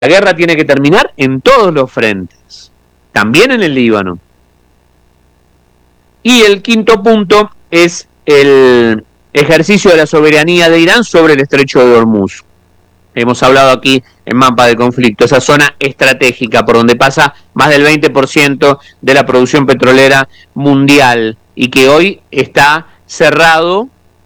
La guerra tiene que terminar en todos los frentes, también en el Líbano. Y el quinto punto es el ejercicio de la soberanía de Irán sobre el estrecho de Hormuz. Hemos hablado aquí en Mapa de Conflicto, esa zona estratégica por donde pasa más del 20% de la producción petrolera mundial y que hoy está cerrado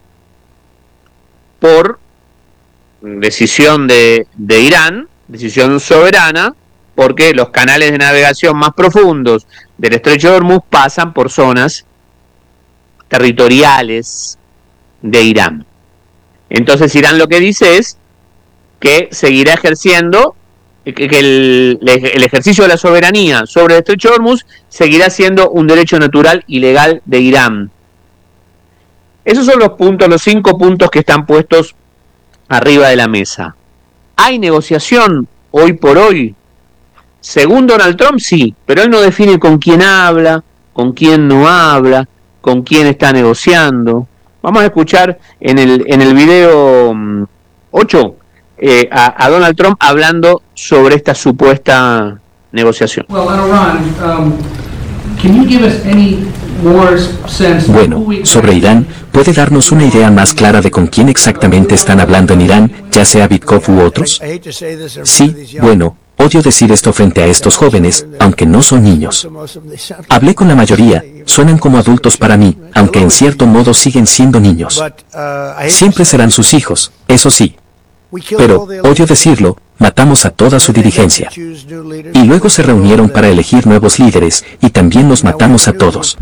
por decisión de Irán, decisión soberana, porque los canales de navegación más profundos del estrecho de Hormuz pasan por zonas territoriales de Irán. Entonces Irán lo que dice es que seguirá ejerciendo, que el ejercicio de la soberanía sobre el estrecho de Hormuz seguirá siendo un derecho natural y legal de Irán. Esos son los puntos, los 5 puntos que están puestos arriba de la mesa. ¿Hay negociación hoy por hoy? Según Donald Trump, sí, pero él no define con quién habla, con quién no habla, con quién está negociando. Vamos a escuchar en el video 8 a Donald Trump hablando sobre esta supuesta negociación. Bueno, sobre Irán, ¿puede darnos una idea más clara de con quién exactamente están hablando en Irán, ya sea Bitkov u otros? Sí, bueno, odio decir esto frente a estos jóvenes, aunque no son niños. Hablé con la mayoría, suenan como adultos para mí, aunque en cierto modo siguen siendo niños. Siempre serán sus hijos, eso sí. Pero, odio decirlo, matamos a toda su dirigencia. Y luego se reunieron para elegir nuevos líderes, y también los matamos a todos.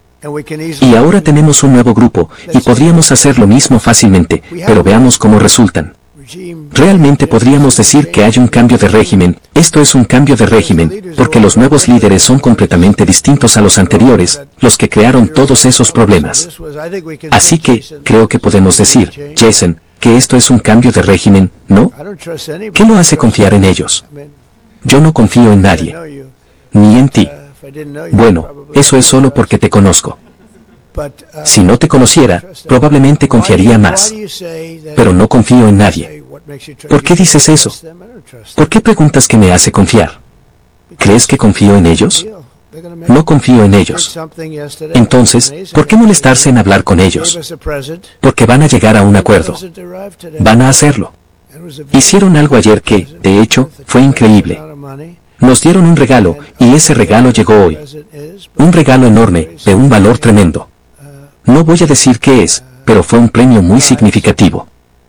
Y ahora tenemos un nuevo grupo, y podríamos hacer lo mismo fácilmente, pero veamos cómo resultan. Realmente podríamos decir que hay un cambio de régimen, esto es un cambio de régimen, porque los nuevos líderes son completamente distintos a los anteriores, los que crearon todos esos problemas. Así que, creo que podemos decir, Jason, que esto es un cambio de régimen, ¿no? ¿Qué lo hace confiar en ellos? Yo no confío en nadie. Ni en ti. Bueno, eso es solo porque te conozco. Si no te conociera, probablemente confiaría más. Pero no confío en nadie. ¿Por qué dices eso? ¿Por qué preguntas que me hace confiar? ¿Crees que confío en ellos? No confío en ellos. Entonces, ¿por qué molestarse en hablar con ellos? Porque van a llegar a un acuerdo. Van a hacerlo. Hicieron algo ayer que, de hecho, fue increíble. Nos dieron un regalo, y ese regalo llegó hoy. Un regalo enorme, de un valor tremendo. No voy a decir qué es, pero fue un premio muy significativo.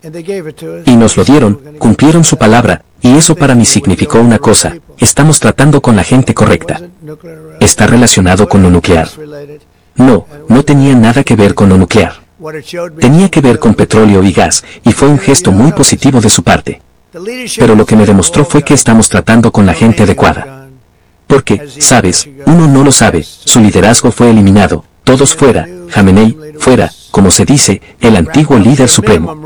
Y nos lo dieron, cumplieron su palabra, y eso para mí significó una cosa, estamos tratando con la gente correcta. ¿Está relacionado con lo nuclear? No, no tenía nada que ver con lo nuclear. Tenía que ver con petróleo y gas, y fue un gesto muy positivo de su parte. Pero lo que me demostró fue que estamos tratando con la gente adecuada. Porque, sabes, uno no lo sabe, su liderazgo fue eliminado, todos fuera, Jamenei, fuera, como se dice, el antiguo líder supremo.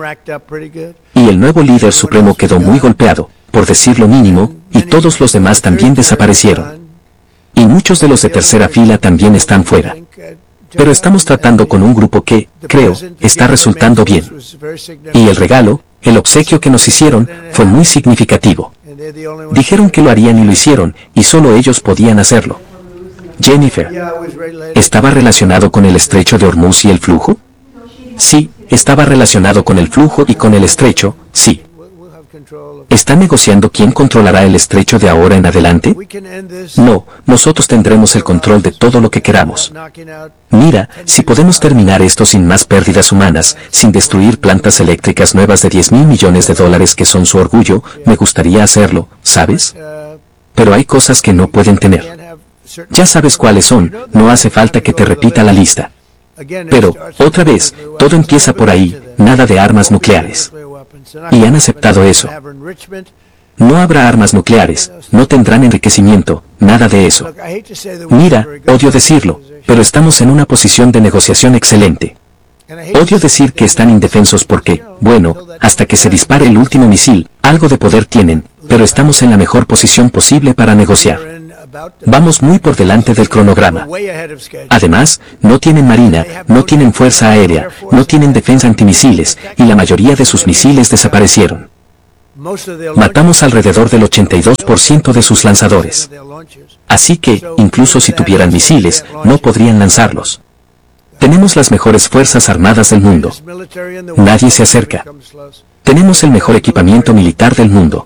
Y el nuevo líder supremo quedó muy golpeado, por decir lo mínimo, y todos los demás también desaparecieron. Y muchos de los de tercera fila también están fuera. Pero estamos tratando con un grupo que, creo, está resultando bien. Y el regalo, el obsequio que nos hicieron, fue muy significativo. Dijeron que lo harían y lo hicieron, y solo ellos podían hacerlo. Jennifer, ¿estaba relacionado con el estrecho de Hormuz y el flujo? Sí, estaba relacionado con el flujo y con el estrecho, sí. ¿Están negociando quién controlará el estrecho de ahora en adelante? No, nosotros tendremos el control de todo lo que queramos. Mira, si podemos terminar esto sin más pérdidas humanas, sin destruir plantas eléctricas nuevas de $10,000 millones que son su orgullo, me gustaría hacerlo, ¿sabes? Pero hay cosas que no pueden tener. Ya sabes cuáles son, no hace falta que te repita la lista. Pero, otra vez, todo empieza por ahí, nada de armas nucleares. Y han aceptado eso. No habrá armas nucleares, no tendrán enriquecimiento, nada de eso. Mira, odio decirlo, pero estamos en una posición de negociación excelente. Odio decir que están indefensos porque, bueno, hasta que se dispare el último misil, algo de poder tienen, pero estamos en la mejor posición posible para negociar. Vamos muy por delante del cronograma. Además, no tienen marina, no tienen fuerza aérea, no tienen defensa antimisiles, y la mayoría de sus misiles desaparecieron. Matamos alrededor del 82% de sus lanzadores. Así que, incluso si tuvieran misiles, no podrían lanzarlos. Tenemos las mejores fuerzas armadas del mundo. Nadie se acerca. Tenemos el mejor equipamiento militar del mundo.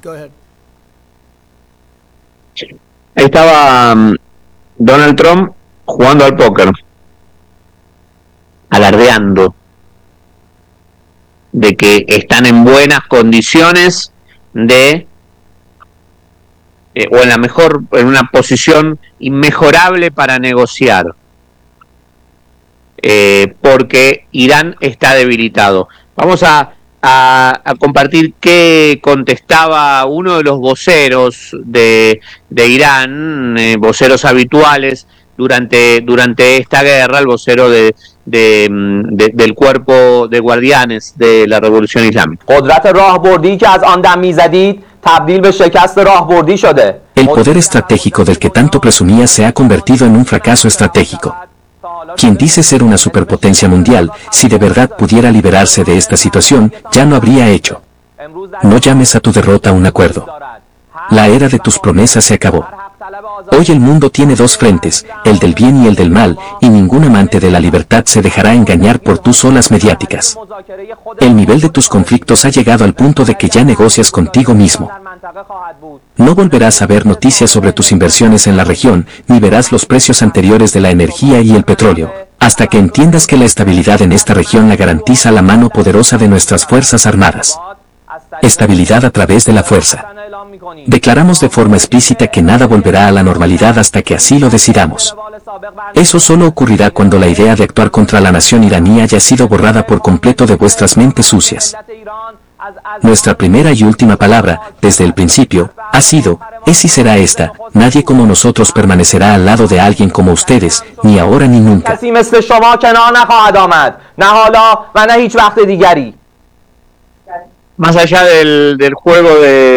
Ahí estaba Donald Trump jugando al póker, alardeando de que están en buenas condiciones de o en una posición inmejorable para negociar, porque Irán está debilitado. Vamos a compartir qué contestaba uno de los voceros de Irán, voceros habituales durante esta guerra, el vocero del cuerpo de guardianes de la Revolución Islámica. El poder estratégico del que tanto presumía se ha convertido en un fracaso estratégico. Quien dice ser una superpotencia mundial, si de verdad pudiera liberarse de esta situación, ya lo habría hecho. No llames a tu derrota un acuerdo. La era de tus promesas se acabó. Hoy el mundo tiene dos frentes, el del bien y el del mal, y ningún amante de la libertad se dejará engañar por tus olas mediáticas. El nivel de tus conflictos ha llegado al punto de que ya negocias contigo mismo. No volverás a ver noticias sobre tus inversiones en la región, ni verás los precios anteriores de la energía y el petróleo, hasta que entiendas que la estabilidad en esta región la garantiza la mano poderosa de nuestras Fuerzas Armadas. Estabilidad a través de la fuerza. Declaramos de forma explícita que nada volverá a la normalidad hasta que así lo decidamos. Eso solo ocurrirá cuando la idea de actuar contra la nación iraní haya sido borrada por completo de vuestras mentes sucias. Nuestra primera y última palabra, desde el principio, ha sido, es y será esta: nadie como nosotros permanecerá al lado de alguien como ustedes, ni ahora ni nunca. Más allá del juego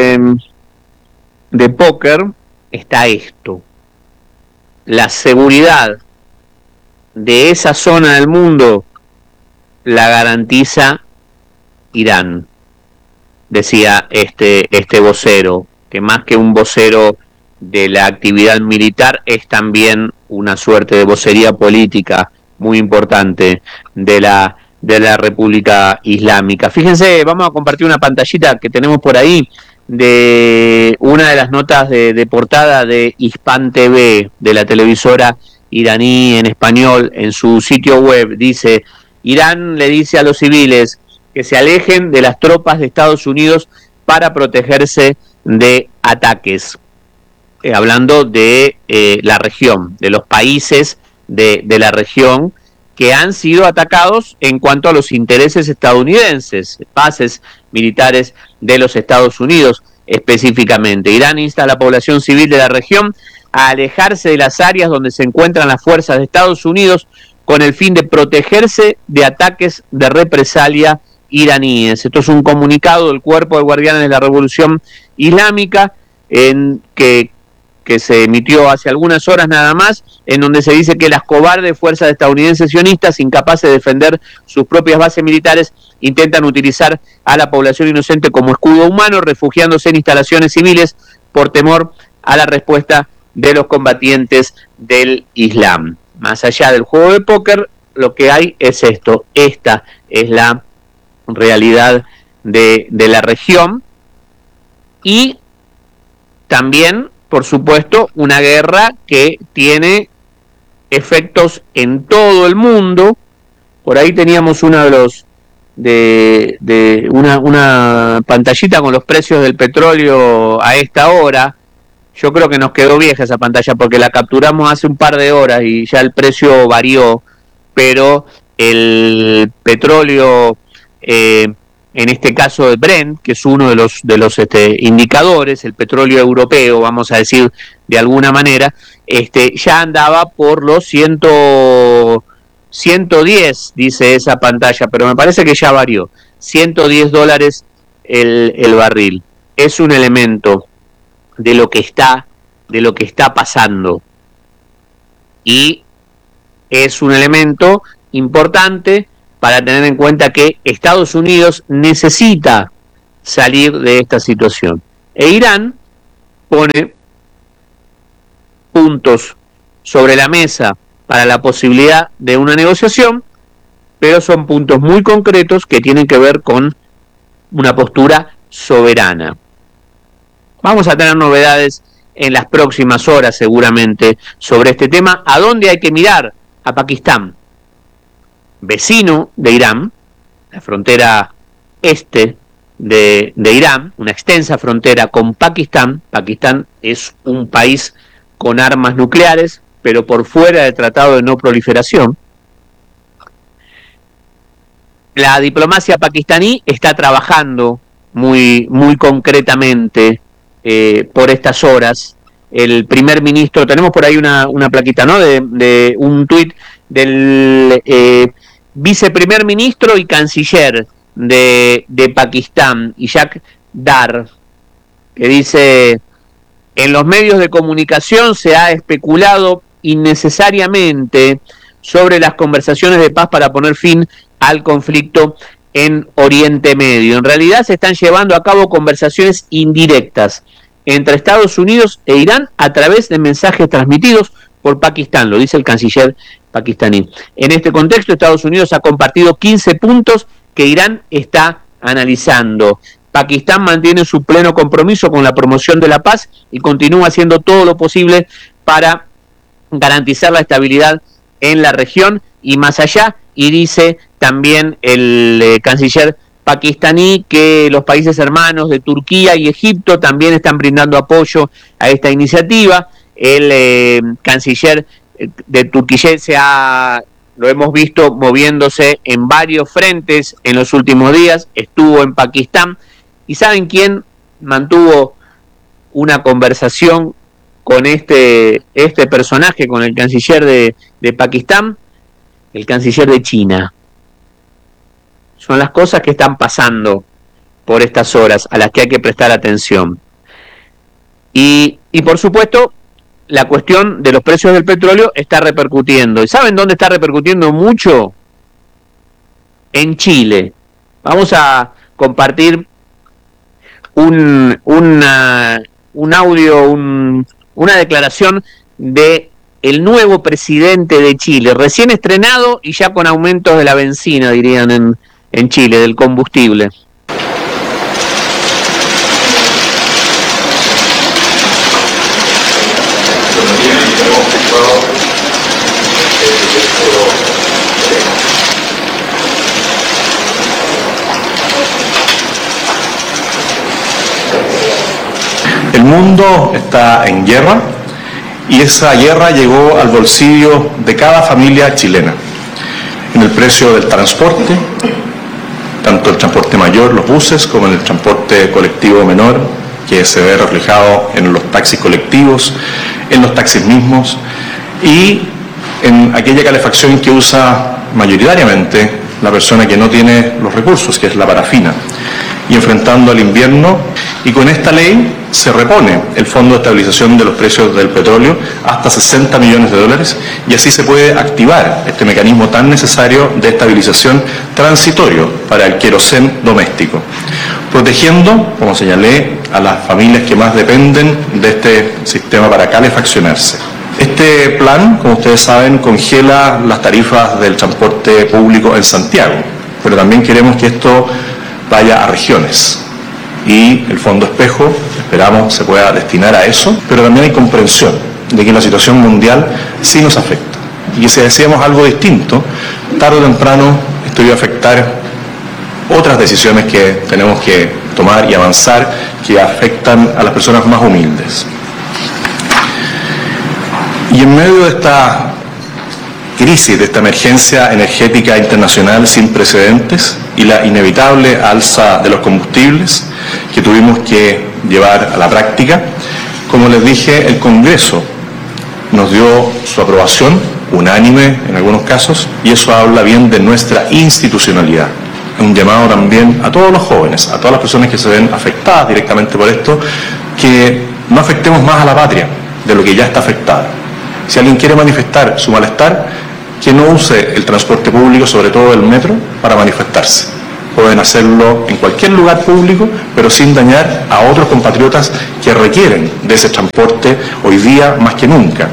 de póker, está esto. La seguridad de esa zona del mundo la garantiza Irán, decía este vocero, que más que un vocero de la actividad militar es también una suerte de vocería política muy importante de la República Islámica. Fíjense, vamos a compartir una pantallita que tenemos por ahí de una de las notas de portada de Hispan TV, de la televisora iraní en español, en su sitio web. Dice: Irán le dice a los civiles que se alejen de las tropas de Estados Unidos para protegerse de ataques. Hablando de la región, de los países de la región que han sido atacados en cuanto a los intereses estadounidenses, bases militares de los Estados Unidos específicamente. Irán insta a la población civil de la región a alejarse de las áreas donde se encuentran las fuerzas de Estados Unidos con el fin de protegerse de ataques de represalia iraníes. Esto es un comunicado del Cuerpo de Guardianes de la Revolución Islámica que se emitió hace algunas horas nada más, en donde se dice que las cobardes fuerzas estadounidenses sionistas, incapaces de defender sus propias bases militares, intentan utilizar a la población inocente como escudo humano, refugiándose en instalaciones civiles por temor a la respuesta de los combatientes del Islam. Más allá del juego de póker, lo que hay es esto. Esta es la realidad de la región, y también, por supuesto, una guerra que tiene efectos en todo el mundo. Por ahí teníamos uno de una pantallita con los precios del petróleo a esta hora. Yo creo que nos quedó vieja esa pantalla porque la capturamos hace un par de horas y ya el precio varió, pero el petróleo, en este caso de Brent, que es uno de los indicadores, el petróleo europeo, vamos a decir de alguna manera, ya andaba por los 110, dice esa pantalla, pero me parece que ya varió, $110 el barril. Es un elemento de lo que está pasando, y es un elemento importante para tener en cuenta que Estados Unidos necesita salir de esta situación. E Irán pone puntos sobre la mesa para la posibilidad de una negociación, pero son puntos muy concretos que tienen que ver con una postura soberana. Vamos a tener novedades en las próximas horas seguramente sobre este tema. ¿A dónde hay que mirar? A Pakistán, vecino de Irán, la frontera este de Irán, una extensa frontera con Pakistán. Pakistán es un país con armas nucleares, pero por fuera del Tratado de No Proliferación. La diplomacia pakistaní está trabajando muy concretamente por estas horas. El primer ministro, tenemos por ahí una plaquita, ¿no?, de un tuit del viceprimer ministro y canciller de Pakistán, Ishaq Dar, que dice: en los medios de comunicación se ha especulado innecesariamente sobre las conversaciones de paz para poner fin al conflicto en Oriente Medio. En realidad se están llevando a cabo conversaciones indirectas entre Estados Unidos e Irán a través de mensajes transmitidos por Pakistán, lo dice el canciller pakistaní. En este contexto, Estados Unidos ha compartido 15 puntos que Irán está analizando. Pakistán mantiene su pleno compromiso con la promoción de la paz y continúa haciendo todo lo posible para garantizar la estabilidad en la región y más allá, y dice también el canciller pakistaní que los países hermanos de Turquía y Egipto también están brindando apoyo a esta iniciativa. El canciller de Turquía lo hemos visto moviéndose en varios frentes en los últimos días, estuvo en Pakistán. ¿Y saben quién mantuvo una conversación con este personaje, con el canciller de Pakistán? El canciller de China. Son las cosas que están pasando por estas horas, a las que hay que prestar atención. Y por supuesto, la cuestión de los precios del petróleo está repercutiendo. ¿Y saben dónde está repercutiendo mucho? En Chile. Vamos a compartir un audio, una declaración de el nuevo presidente de Chile, recién estrenado y ya con aumentos de la benzina, dirían en Chile, del combustible. El mundo está en guerra y esa guerra llegó al bolsillo de cada familia chilena, en el precio del transporte, tanto el transporte mayor, los buses, como en el transporte colectivo menor, que se ve reflejado en los taxis colectivos, en los taxis mismos y en aquella calefacción que usa mayoritariamente la persona que no tiene los recursos, que es la parafina. Y enfrentando al invierno, y con esta ley se repone el Fondo de Estabilización de los Precios del Petróleo hasta 60 millones de dólares y así se puede activar este mecanismo tan necesario de estabilización transitorio para el querosén doméstico, protegiendo, como señalé, a las familias que más dependen de este sistema para calefaccionarse. Este plan, como ustedes saben, congela las tarifas del transporte público en Santiago, pero también queremos que esto vaya a regiones y el Fondo Espejo, esperamos, se pueda destinar a eso, pero también hay comprensión de que la situación mundial sí nos afecta y que si decíamos algo distinto, tarde o temprano esto iba a afectar otras decisiones que tenemos que tomar y avanzar que afectan a las personas más humildes. Y en medio de esta crisis, de esta emergencia energética internacional sin precedentes y la inevitable alza de los combustibles que tuvimos que llevar a la práctica, como les dije, el Congreso nos dio su aprobación, unánime en algunos casos, y eso habla bien de nuestra institucionalidad. Un llamado también a todos los jóvenes, a todas las personas que se ven afectadas directamente por esto, que no afectemos más a la patria de lo que ya está afectada. Si alguien quiere manifestar su malestar, que no use el transporte público, sobre todo el metro, para manifestarse. pueden hacerlo en cualquier lugar público, pero sin dañar a otros compatriotas que requieren de ese transporte hoy día más que nunca.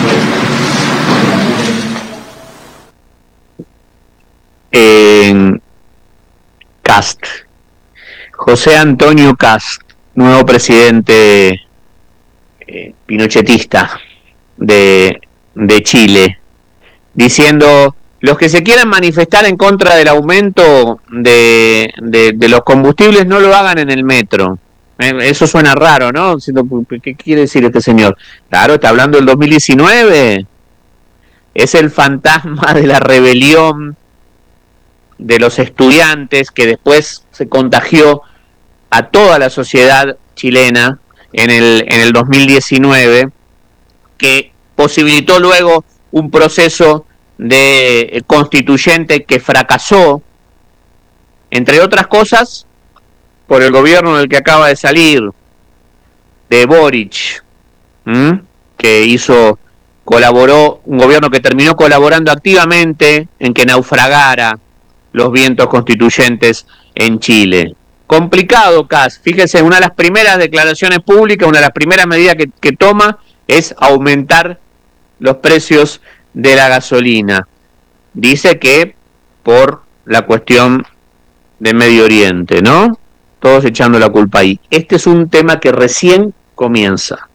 Kast. José Antonio Kast, nuevo presidente pinochetista de Chile, diciendo: los que se quieran manifestar en contra del aumento de los combustibles no lo hagan en el metro. Eso suena raro, ¿no? ¿Qué quiere decir este señor? Claro, está hablando del 2019. Es el fantasma de la rebelión de los estudiantes que después se contagió a toda la sociedad chilena en el 2019, que posibilitó luego un proceso de constituyente que fracasó, entre otras cosas, por el gobierno del que acaba de salir, de Boric, que colaboró, un gobierno que terminó colaborando activamente en que naufragara los vientos constituyentes en Chile. Complicado, Kast. Fíjese, una de las primeras declaraciones públicas, una de las primeras medidas que toma es aumentar los precios de la gasolina. Dice que por la cuestión de Medio Oriente, ¿no? Todos echando la culpa ahí. Este es un tema que recién comienza,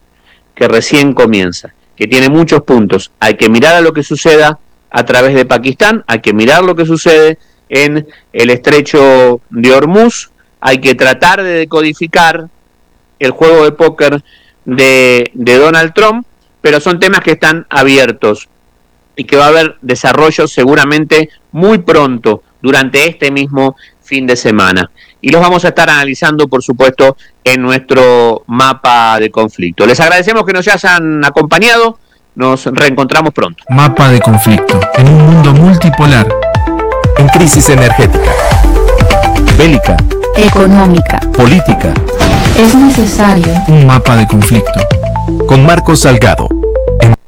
que tiene muchos puntos. Hay que mirar a lo que suceda a través de Pakistán, hay que mirar lo que sucede en el estrecho de Hormuz, hay que tratar de decodificar el juego de póker de Donald Trump, pero son temas que están abiertos y que va a haber desarrollo seguramente muy pronto durante este mismo fin de semana. Y los vamos a estar analizando, por supuesto, en nuestro mapa de conflicto. Les agradecemos que nos hayan acompañado. Nos reencontramos pronto. Mapa de conflicto en un mundo multipolar. En crisis energética, bélica, económica, política. Es necesario un mapa de conflicto. Con Marcos Salgado.